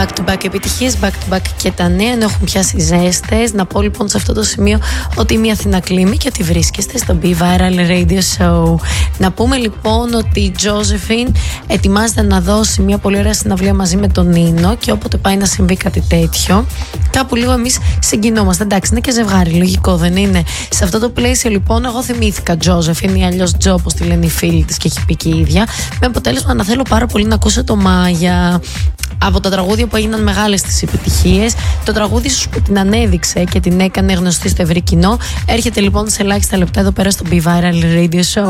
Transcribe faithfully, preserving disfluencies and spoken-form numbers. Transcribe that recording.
back-to-back επιτυχίες, back-to-back και τα νέα, ενώ έχουν πιάσει ζέστες. Να πω λοιπόν σε αυτό το σημείο ότι είμαι η Αθηνά Κλίμη και ότι βρίσκεστε στο Be Viral Radio Show. Να πούμε λοιπόν ότι η Josephine ετοιμάζεται να δώσει μια πολύ ωραία συναυλία μαζί με τον Νίνο και όποτε πάει να συμβεί κάτι τέτοιο, κάπου λίγο εμείς συγκινόμαστε. Εντάξει, είναι και ζευγάρι, λογικό δεν είναι? Σε αυτό το πλαίσιο λοιπόν, εγώ θυμήθηκα Josephine ή αλλιώς Τζο, όπως τη λένε οι φίλοι της και έχει πει και η ίδια, με αποτέλεσμα να θέλω πάρα πολύ να ακούσω το Μάγια. Από τα τραγούδια που έγιναν μεγάλες τις επιτυχίες, το τραγούδι ίσως που την ανέδειξε και την έκανε γνωστή στο ευρύ κοινό, έρχεται λοιπόν σε ελάχιστα λεπτά εδώ πέρα στο Be Viral Radio Show.